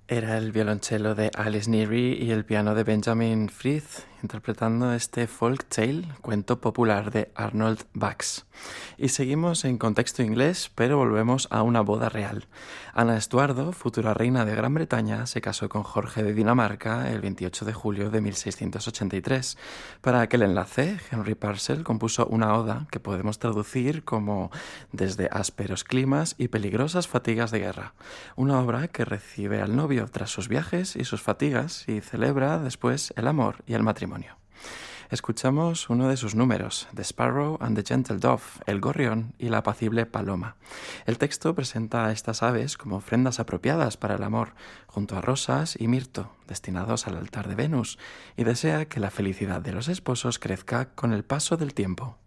Era el violonchelo de Alice Neary y el piano de Benjamin Frith, interpretando este folk tale, cuento popular de Arnold Bax. Y seguimos en contexto inglés, pero volvemos a una boda real. Ana Estuardo, futura reina de Gran Bretaña, se casó con Jorge de Dinamarca el 28 de julio de 1683. Para aquel enlace, Henry Purcell compuso una oda que podemos traducir como Desde ásperos climas y peligrosas fatigas de guerra, una obra que recibe al novio tras sus viajes y sus fatigas y celebra después el amor y el matrimonio. Escuchamos uno de sus números, The Sparrow and the Gentle Dove, el gorrión y la apacible paloma. El texto presenta a estas aves como ofrendas apropiadas para el amor, junto a rosas y mirto, destinados al altar de Venus, y desea que la felicidad de los esposos crezca con el paso del tiempo.